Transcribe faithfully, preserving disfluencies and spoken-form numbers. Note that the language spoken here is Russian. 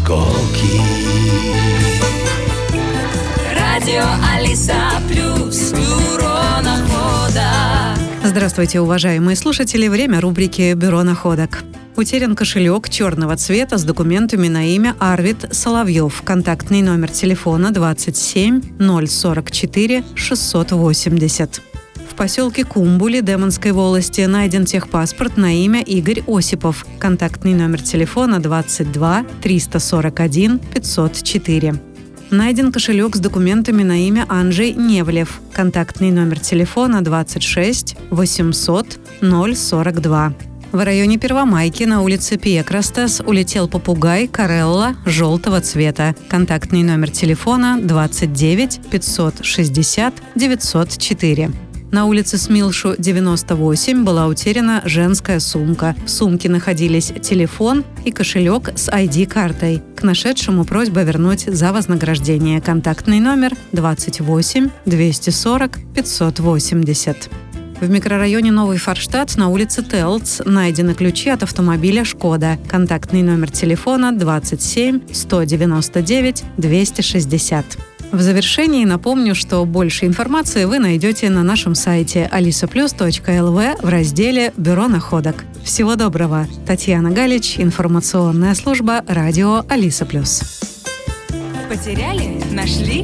иголки. Радио Алиса Плюс, бюро находок. Здравствуйте, уважаемые слушатели. Время рубрики «Бюро находок». Утерян кошелек черного цвета с документами на имя Арвид Соловьев. Контактный номер телефона двадцать семь ноль сорок четыре шестьсот восемьдесят. В поселке Кумбули Демонской волости найден техпаспорт на имя Игорь Осипов. Контактный номер телефона двадцать два триста сорок один пятьсот четыре. Найден кошелек с документами на имя Анджей Невлев. Контактный номер телефона двадцать шесть восемьсот ноль сорок два. В районе Первомайки на улице Пьекрастас улетел попугай Карелла желтого цвета. Контактный номер телефона двадцать девять пятьсот шестьдесят девятьсот четыре. На улице Смилшу девяносто восемь была утеряна женская сумка. В сумке находились телефон и кошелек с ай ди-картой. К нашедшему просьба вернуть за вознаграждение. Контактный номер двадцать восемь двести сорок пятьсот восемьдесят. В микрорайоне Новый Форштадт на улице Телц найдены ключи от автомобиля «Шкода». Контактный номер телефона двадцать семь сто девяносто девять двести шестьдесят. В завершении напомню, что больше информации вы найдете на нашем сайте алиса плюс точка эл ви в разделе «Бюро находок». Всего доброго. Татьяна Галич, информационная служба радио Алиса Плюс. Потеряли? Нашли?